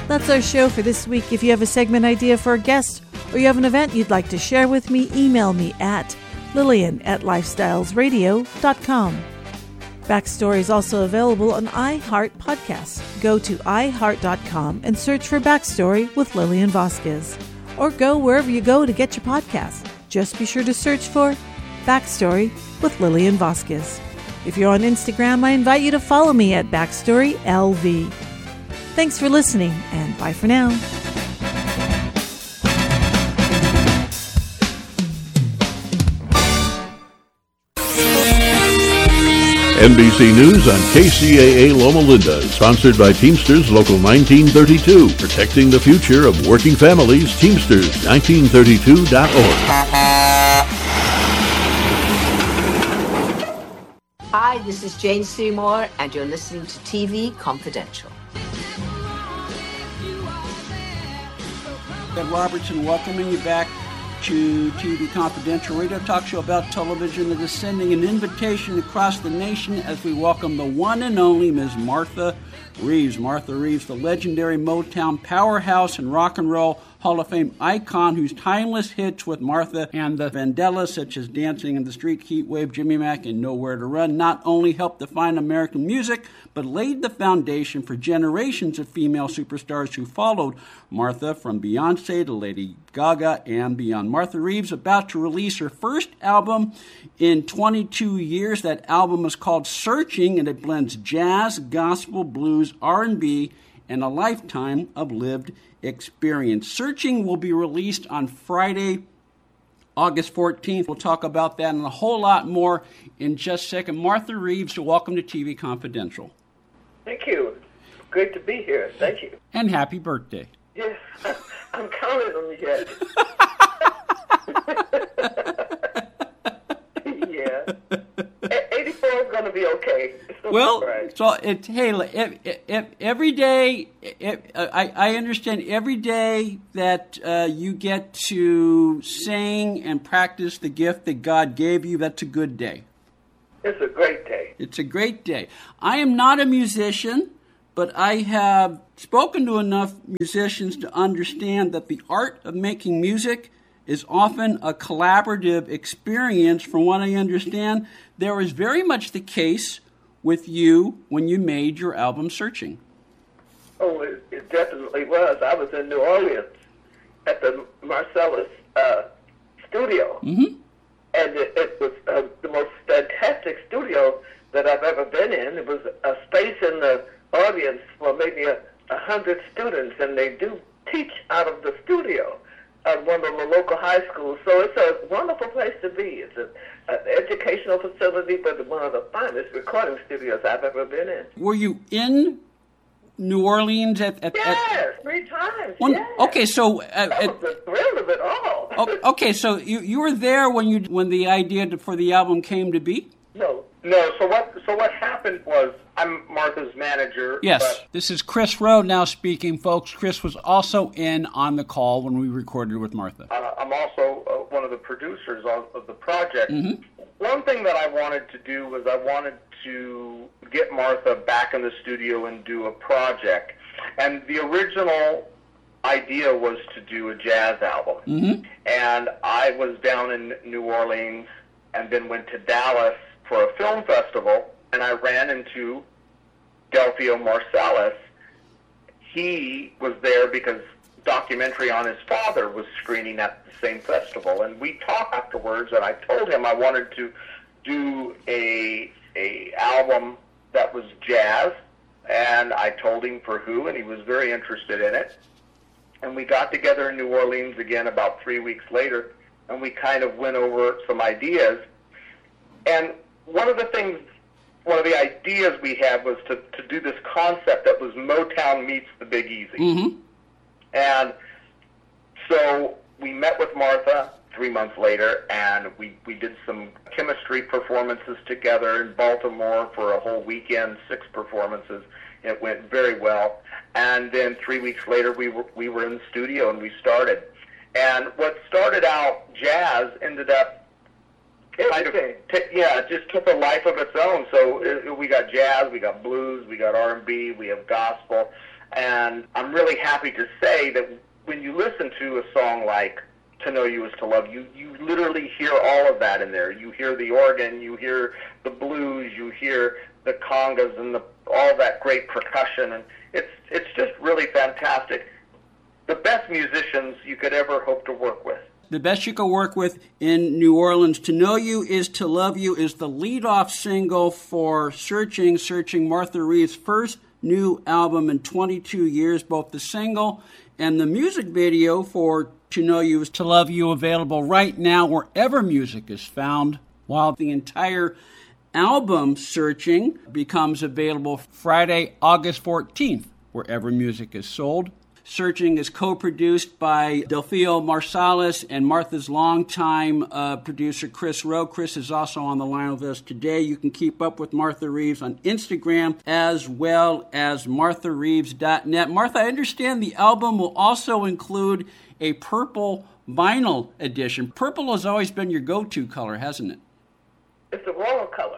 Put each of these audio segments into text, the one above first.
That's our show for this week. If you have a segment idea for a guest or you have an event you'd like to share with me, email me at lillian@lifestylesradio.com. Backstory is also available on iHeart Podcasts. Go to iHeart.com and search for Backstory with Lillian Vasquez. Or go wherever you go to get your podcast. Just be sure to search for Backstory with Lillian Vasquez. If you're on Instagram, I invite you to follow me at BackstoryLV. Thanks for listening, and bye for now. NBC News on KCAA Loma Linda, sponsored by Teamsters Local 1932, protecting the future of working families. Teamsters1932.org. Hi, this is Jane Seymour, and you're listening to TV Confidential. Ed Robertson welcoming you back to TV Confidential, radio talk show about television that is sending an invitation across the nation as we welcome the one and only Ms. Martha Reeves. Martha Reeves, the legendary Motown powerhouse and rock and roll Hall of Fame icon whose timeless hits with Martha and the Vandellas, such as Dancing in the Street, Heat Wave, Jimmy Mack, and Nowhere to Run, not only helped define American music, but laid the foundation for generations of female superstars who followed Martha, from Beyonce to Lady Gaga and beyond. Martha Reeves about to release her first album in 22 years. That album is called Searching, and it blends jazz, gospel, blues, R&B, and a lifetime of lived experience. Searching will be released on Friday, August 14th. We'll talk about that and a whole lot more in just a second. Martha Reeves, welcome to TV Confidential. Thank you. Great to be here. Thank you. And happy birthday. Yes, I'm counting on you yet. Yeah. 84 is going to be okay. Well, right. So every day, I understand every day that you get to sing and practice the gift that God gave you, that's a good day. It's a great day. It's a great day. I am not a musician, but I have spoken to enough musicians to understand that the art of making music is often a collaborative experience. From what I understand, there was very much the case with you when you made your album Searching. Oh, it definitely was. I was in New Orleans at the Marcellus studio. Mm-hmm. And it was the most fantastic studio that I've ever been in. It was a space in the audience for maybe 100 students, and they do teach out of the studio at one of the local high schools. So it's a wonderful place to be. It's an educational facility, but one of the finest recording studios I've ever been in. Were you in New Orleans Yes, 3 times. Yes. Okay, so that was the thrill of it all. Okay, so you were there when the idea for the album came to be? No. So what happened was, I'm Martha's manager. Yes, this is Chris Rowe now speaking, folks. Chris was also in on the call when we recorded with Martha. I'm also one of the producers of the project. Mm-hmm. One thing that I wanted to do was I wanted to get Martha back in the studio and do a project. And the original idea was to do a jazz album. Mm-hmm. And I was down in New Orleans and then went to Dallas for a film festival, and I ran into Delphio Marsalis. He was there because documentary on his father was screening at the same festival, and we talked afterwards, and I told him I wanted to do a album that was jazz, and I told him for who, and he was very interested in it. And we got together in New Orleans again about 3 weeks later, and we kind of went over some ideas. And one of the ideas we had was to do this concept that was Motown meets the Big Easy. Mm-hmm. And so we met with Martha 3 months later, and we did some chemistry performances together in Baltimore for a whole weekend, 6 performances. It went very well. And then 3 weeks later, we were in the studio and we started. And what started out jazz ended up it just took a life of its own. So we got jazz, we got blues, we got R&B, we have gospel. And I'm really happy to say that when you listen to a song like To Know You Is to Love You, you literally hear all of that in there. You hear the organ, you hear the blues, you hear the congas and all that great percussion, and it's just really fantastic. The best musicians you could ever hope to work with. The best you could work with in New Orleans. To Know You Is to Love You is the lead-off single for Searching Martha Reeves' first new album in 22 years. Both the single and the music video for To Know You Is to Love You available right now wherever music is found, while the entire album Searching becomes available Friday, August 14th, wherever music is sold. Searching is co-produced by Delfio Marsalis and Martha's longtime producer, Chris Rowe. Chris is also on the line with us today. You can keep up with Martha Reeves on Instagram as well as marthareeves.net. Martha, I understand the album will also include a purple vinyl edition. Purple has always been your go-to color, hasn't it? It's the royal color.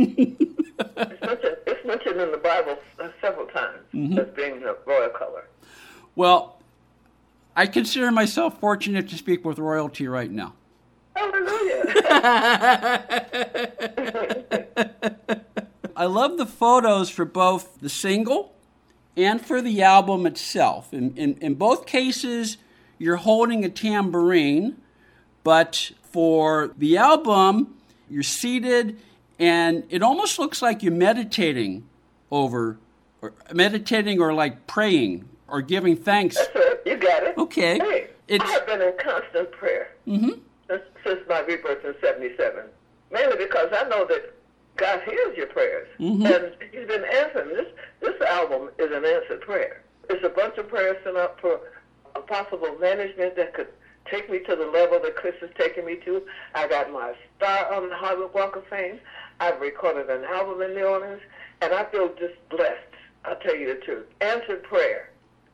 It's mentioned in the Bible several times as being the royal color. Well, I consider myself fortunate to speak with royalty right now. Hallelujah. I love the photos for both the single and for the album itself. In both cases, you're holding a tambourine, but for the album, you're seated, and it almost looks like you're meditating or like praying or giving thanks. That's it. You got it. Okay. Hey, I have been in constant prayer since my rebirth in 77, mainly because I know that God hears your prayers, and He's been answering. This album is an answered prayer. It's a bunch of prayers sent up for a possible management that could take me to the level that Chris is taking me to. I got my star on the Hollywood Walk of Fame. I've recorded an album in New Orleans, and I feel just blessed. I'll tell you the truth. Answered prayer.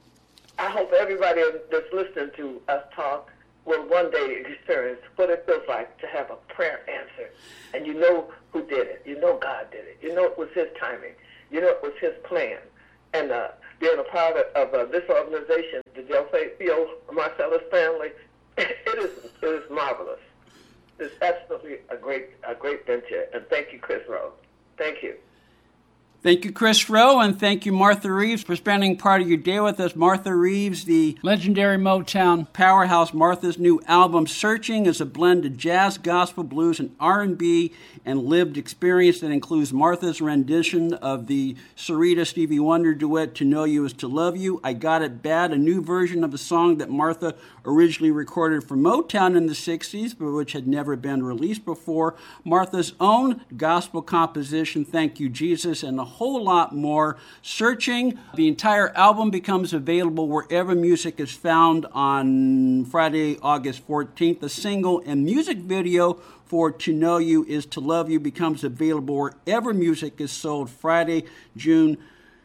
I hope everybody that's listening to us talk will one day experience what it feels like to have a prayer answered. And you know who did it. You know God did it. You know it was His timing. You know it was His plan. And being a part of this organization, the Delfio Marsalis family, it is marvelous. It's absolutely a great venture. And thank you, Chris Rowe. Thank you. Thank you, Chris Rowe, and thank you, Martha Reeves, for spending part of your day with us. Martha Reeves, the legendary Motown powerhouse. Martha's new album, Searching, is a blend of jazz, gospel, blues, and R&B and lived experience that includes Martha's rendition of the Sarita Stevie Wonder duet, To Know You Is to Love You, I Got It Bad, a new version of a song that Martha originally recorded for Motown in the 60s, but which had never been released before, Martha's own gospel composition, Thank You, Jesus, and a whole lot more. Searching, the entire album becomes available wherever music is found on Friday, August 14th. The single and music video for To Know You Is to Love You becomes available wherever music is sold Friday, June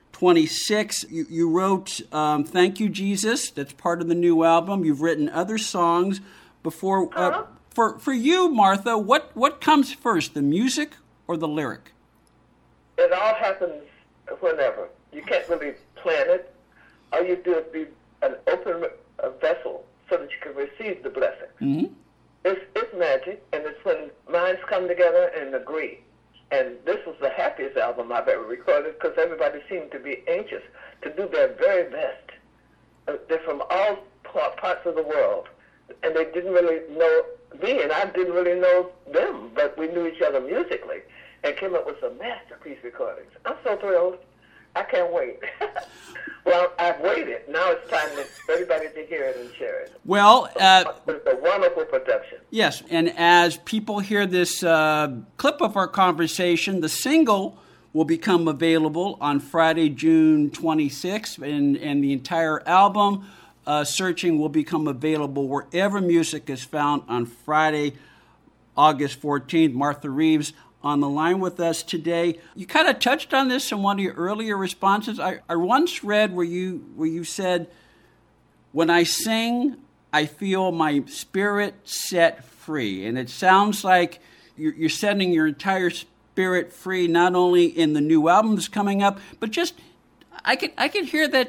26. You wrote Thank You, Jesus. That's part of the new album. You've written other songs before. For you, Martha, what comes first, the music or the lyric? It all happens whenever. You can't really plan it. All you do is be an open vessel so that you can receive the blessing. Mm-hmm. It's magic, and it's when minds come together and agree. And this was the happiest album I've ever recorded because everybody seemed to be anxious to do their very best. They're from all parts of the world, and they didn't really know me, and I didn't really know them, but we knew each other musically and came up with some masterpiece recordings. I'm so thrilled. I can't wait. Well, I've waited. Now it's time for everybody to hear it and share it. Well, it's a wonderful production. Yes, and as people hear this clip of our conversation, the single will become available on Friday, June 26th, and the entire album, Searching, will become available wherever music is found on Friday, August 14th. Martha Reeves on the line with us today. You kind of touched on this in one of your earlier responses. I once read where you said, when I sing, I feel my spirit set free. And it sounds like you're setting your entire spirit free, not only in the new album that's coming up, but just I could hear that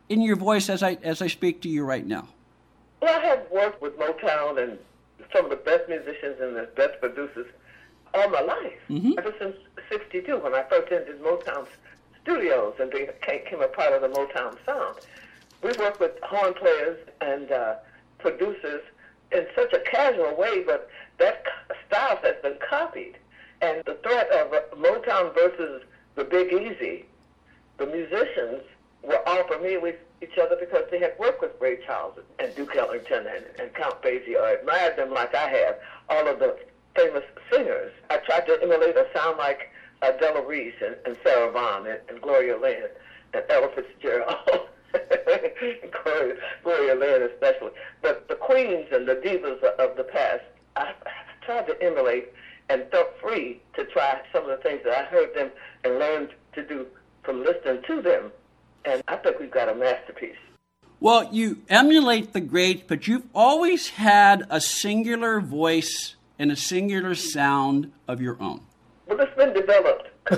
in your voice as I speak to you right now? Well, I have worked with Motown and some of the best musicians and the best producers all my life, ever since '62 when I first entered Motown studios and became a part of the Motown sound. We worked with horn players and producers in such a casual way, but that style has been copied. And the threat of Motown versus the Big Easy, the musicians were all familiar with each other because they had worked with Ray Charles and Duke Ellington and Count Basie, or admired them like I have, all of the famous singers. I tried to emulate a sound like Della Reese and Sarah Vaughan and Gloria Lynn and Ella Fitzgerald. Gloria Lynn especially. But the queens and the divas of the past, I tried to emulate and felt free to try some of the things that I heard them and learned to do from listening to them. And I think we've got a masterpiece. Well, you emulate the greats, but you've always had a singular voice and a singular sound of your own. Well, it's been developed. I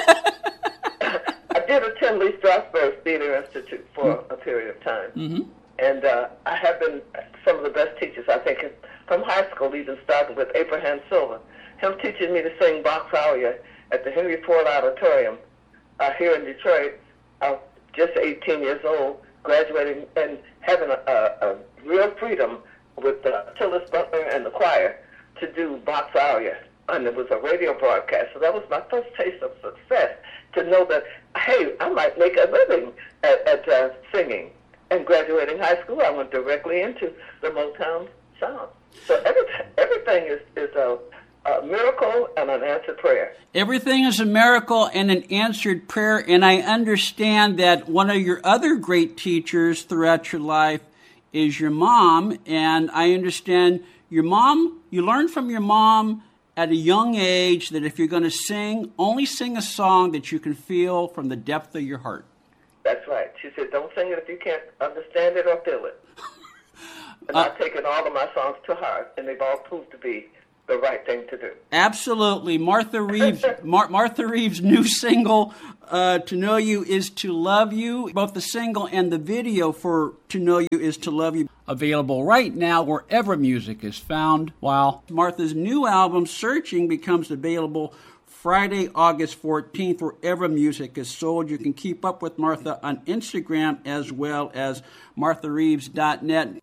did attend Lee Strasberg's Theater Institute for a period of time. And I have been some of the best teachers, I think, from high school, even starting with Abraham Silva. Him teaching me to sing Bach's Aria at the Henry Ford Auditorium here in Detroit. I was just 18 years old, graduating and having a real freedom with Tillis Butler and the choir to do Bach's Aria. And it was a radio broadcast, so that was my first taste of success, to know that, hey, I might make a living at singing. And graduating high school, I went directly into the Motown sound. So everything is a miracle and an answered prayer. Everything is a miracle and an answered prayer, and I understand that one of your other great teachers throughout your life is your mom, and I understand your mom, you learned from your mom at a young age that if you're going to sing, only sing a song that you can feel from the depth of your heart. That's right. She said, don't sing it if you can't understand it or feel it. And I've taken all of my songs to heart, and they've all proved to be the right thing to do. Absolutely. Martha Reeves' Martha Reeves' new single, To Know You Is To Love You. Both the single and the video for To Know You Is To Love You available right now wherever music is found, while Martha's new album, Searching, becomes available Friday, August 14th, wherever music is sold. You can keep up with Martha on Instagram as well as marthareeves.net.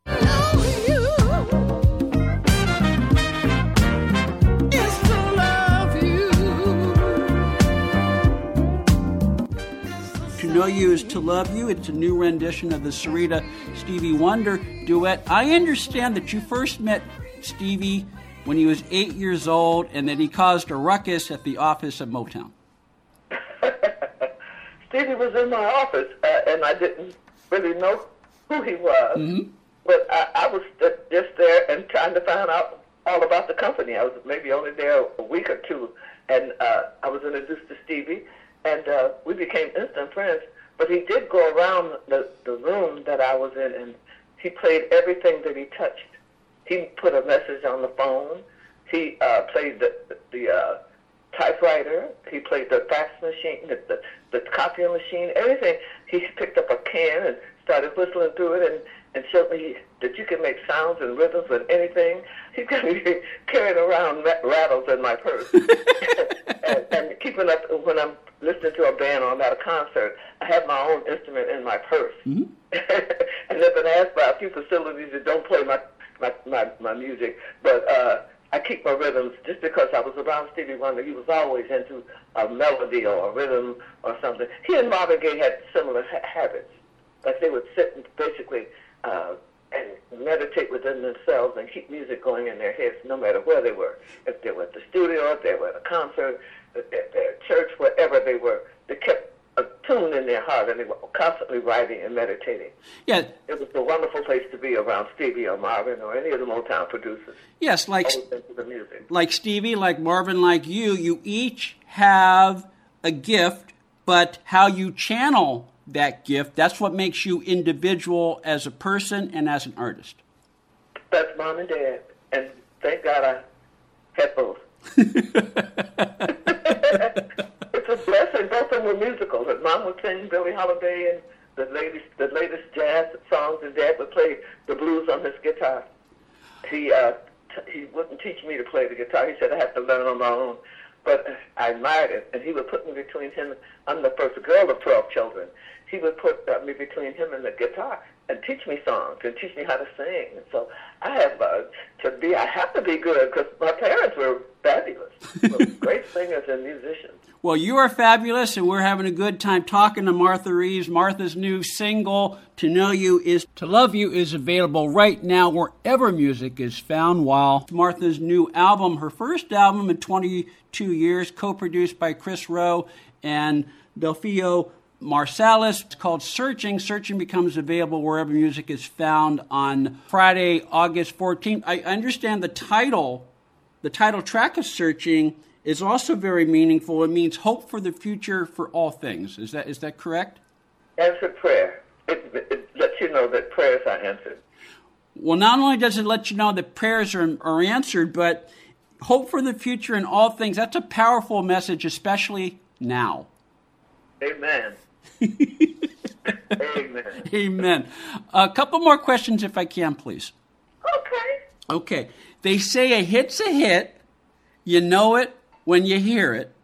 To Know You Is To Love You. It's a new rendition of the Sarita Stevie Wonder duet. I understand that you first met Stevie when he was 8 years old and that he caused a ruckus at the office of Motown. Stevie was in my office, and I didn't really know who he was, but I was just there and trying to find out all about the company. I was maybe only there a week or two, and I was introduced to Stevie, and we became instant friends. But he did go around the room that I was in, and he played everything that he touched. He put a message on the phone. He played the typewriter. He played the fax machine, the copying machine, everything. He picked up a can and started whistling through it and showed me that you can make sounds and rhythms with anything. He got me carrying around rattles in my purse. and keeping up when I'm listening to a band or I'm at a concert, I have my own instrument in my purse. And I've been asked by a few facilities that don't play my music, but I keep my rhythms just because I was around Stevie Wonder. He was always into a melody or a rhythm or something. He and Marvin Gaye had similar habits. Like they would sit and basically and meditate within themselves and keep music going in their heads no matter where they were. If they were at the studio, if they were at a concert, at their church, wherever they were, they kept a tune in their heart and they were constantly writing and meditating. Yeah. It was a wonderful place to be around Stevie or Marvin or any of the Motown producers. Yes, like the music. Like Stevie, like Marvin, like you each have a gift, but how you channel that gift, that's what makes you individual as a person and as an artist. That's Mom and Dad, and thank God I had both. It's a blessing. Both of them were musicals. And Mom would sing Billie Holiday and the latest jazz songs, and Dad would play the blues on his guitar. He wouldn't teach me to play the guitar. He said I had to learn on my own. But I admired it, and he would put me between him. I'm the first girl of 12 children. He would put me between him and the guitar and teach me songs and teach me how to sing. And so I have to be good because my parents were fabulous, great singers and musicians. Well, you are fabulous, and we're having a good time talking to Martha Reeves. Martha's new single, To Love You, is available right now wherever music is found, while Martha's new album, her first album in 22 years, co-produced by Chris Rowe and Delfio Marsalis. It's called Searching. Searching becomes available wherever music is found on Friday, August 14th. I understand the title track of Searching is also very meaningful. It means hope for the future for all things. Is that correct? Answered prayer. It lets you know that prayers are answered. Well, not only does it let you know that prayers are answered, but hope for the future in all things. That's a powerful message, especially now. Amen. Amen. Amen. A couple more questions, if I can, please. Okay. They say a hit's a hit. You know it when you hear it.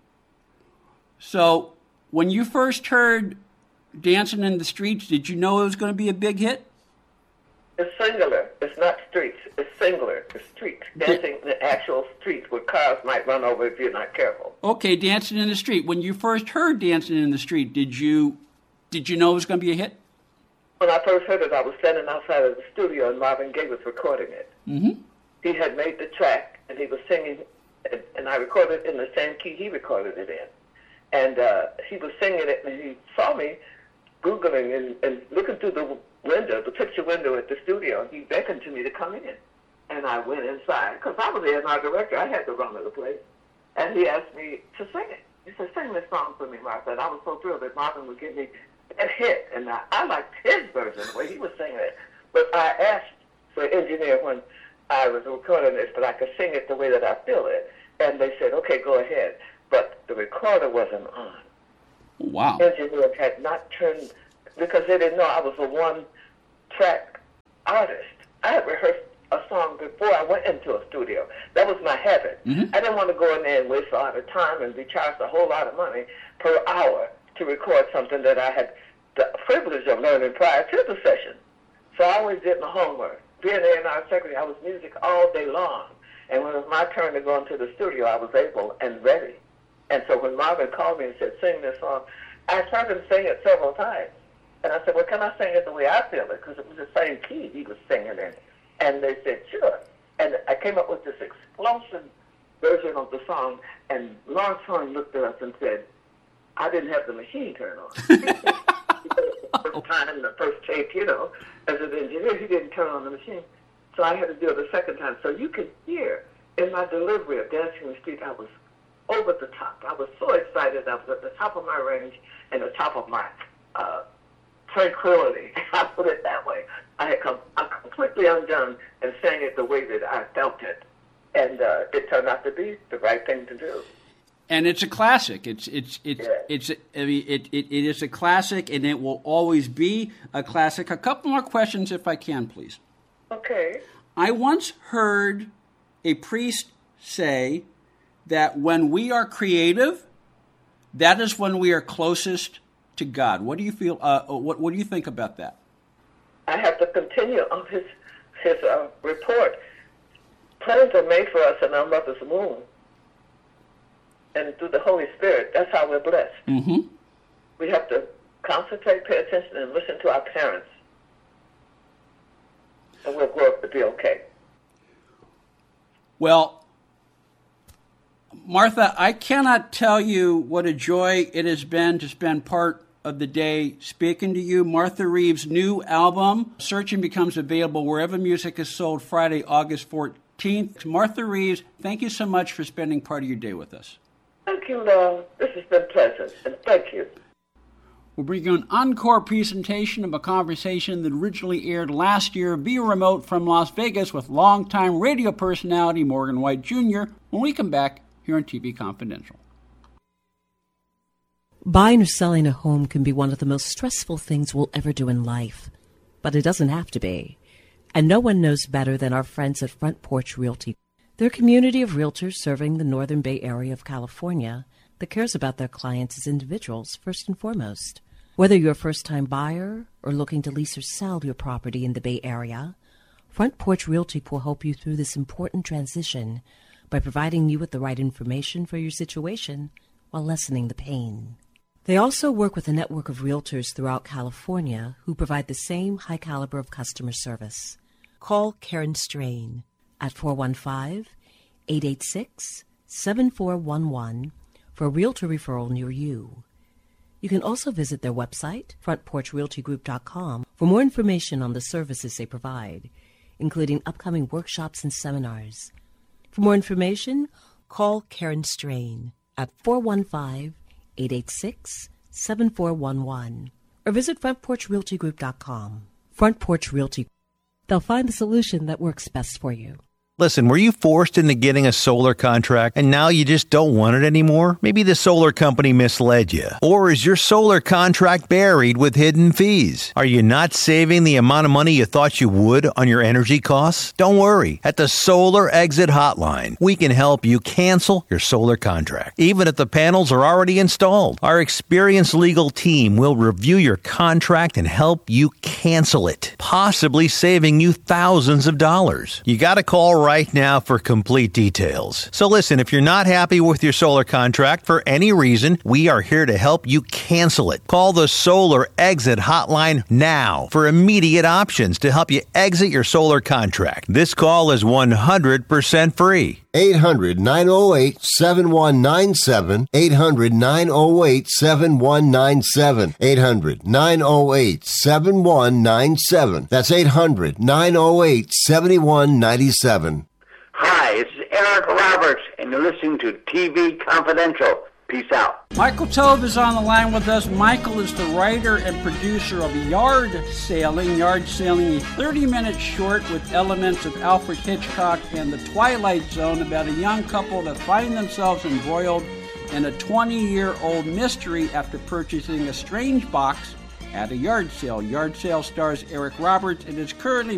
So when you first heard Dancing in the Streets, did you know it was going to be a big hit? It's singular. It's not streets. It's singular. It's streets. Dancing in the actual streets where cars might run over if you're not careful. Okay, Dancing in the Street. When you first heard Dancing in the Street, did you know it was going to be a hit? When I first heard it, I was standing outside of the studio and Marvin Gaye was recording it. Mm-hmm. He had made the track and he was singing, and I recorded it in the same key he recorded it in. And he was singing it, and he saw me Googling and looking through the window, the picture window at the studio, and he beckoned to me to come in. And I went inside, because I was the art director. I had the run of the place. And he asked me to sing it. He said, sing this song for me, Martha. And I was so thrilled that Marvin would give me that hit. And I liked his version, the way he was singing it. But I asked the engineer when I was recording this that I could sing it the way that I feel it. And they said, okay, go ahead. But the recorder wasn't on. Wow. The engineer had not turned, because they didn't know I was a one-track artist. I had rehearsed a song before I went into a studio. That was my habit. Mm-hmm. I didn't want to go in there and waste a lot of time and be charged a whole lot of money per hour to record something that I had the privilege of learning prior to the session. So I always did my homework. Being A&R secretary, I was music all day long. And when it was my turn to go into the studio, I was able and ready. And so when Marvin called me and said, sing this song, I heard him sing it several times. And I said, well, can I sing it the way I feel it? Because it was the same key he was singing in. And they said, sure. And I came up with this explosive version of the song. And Lawrence Horn looked at us and said, I didn't have the machine turned on. First time, the first take, as an engineer, he didn't turn on the machine. So I had to do it the second time. So you can hear in my delivery of Dancing in the Street, I was over the top. I was so excited. I was at the top of my range and the top of my tranquility. I put it that way. I'm completely undone and sang it the way that I felt it. And it turned out to be the right thing to do. And it's a classic. It is a classic, and it will always be a classic. A couple more questions, if I can, please. Okay. I once heard a priest say that when we are creative, that is when we are closest to God. What do you feel? What do you think about that? I have to continue on his report. Plans are made for us in our mother's womb. And through the Holy Spirit, that's how we're blessed. Mm-hmm. We have to concentrate, pay attention, and listen to our parents. And we'll grow up to be okay. Well, Martha, I cannot tell you what a joy it has been to spend part of the day speaking to you. Martha Reeves' new album, Searching, becomes available wherever music is sold Friday, August 14th. Martha Reeves, thank you so much for spending part of your day with us. Thank you, Lord. This has been pleasant, and thank you. We'll bring you an encore presentation of a conversation that originally aired last year via remote from Las Vegas with longtime radio personality Morgan White Jr. when we come back here on TV Confidential. Buying or selling a home can be one of the most stressful things we'll ever do in life, but it doesn't have to be. And no one knows better than our friends at Front Porch Realty. They're a community of realtors serving the Northern Bay Area of California that cares about their clients as individuals first and foremost. Whether you're a first-time buyer or looking to lease or sell your property in the Bay Area, Front Porch Realty will help you through this important transition by providing you with the right information for your situation while lessening the pain. They also work with a network of realtors throughout California who provide the same high caliber of customer service. Call Karen Strain at 415-886-7411 for a realtor referral near you. You can also visit their website, frontporchrealtygroup.com, for more information on the services they provide, including upcoming workshops and seminars. For more information, call Karen Strain at 415-886-7411 or visit frontporchrealtygroup.com. Front Porch Realty. They'll find the solution that works best for you. Listen, were you forced into getting a solar contract and now you just don't want it anymore? Maybe the solar company misled you. Or is your solar contract buried with hidden fees? Are you not saving the amount of money you thought you would on your energy costs? Don't worry. At the Solar Exit Hotline, we can help you cancel your solar contract, even if the panels are already installed. Our experienced legal team will review your contract and help you cancel it, possibly saving you thousands of dollars. You got to call right now for complete details. So listen, if you're not happy with your solar contract for any reason, we are here to help you cancel it. Call the Solar Exit Hotline now for immediate options to help you exit your solar contract. This call is 100% free. 800-908-7197. 800-908-7197. 800-908-7197. That's 800-908-7197. Hi, this is Eric Roberts, and you're listening to TV Confidential. Peace out. Michael Tove is on the line with us. Michael is the writer and producer of Yard Sailing. Yard Sailing, a 30-minute short with elements of Alfred Hitchcock and The Twilight Zone about a young couple that find themselves embroiled in a 20-year-old mystery after purchasing a strange box at a yard sale. Yard Sale stars Eric Roberts and is currently